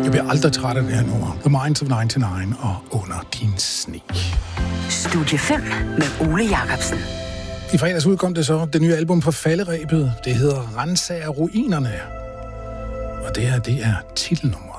Jeg bliver aldrig træt af det her nummer. The Minds of 99 og Under din sne. Studie 5 med Ole Jacobsen. I fredags udkom det så det nye album på falderebet. Det hedder Ransager ruinerne. Og det er titelnummeret.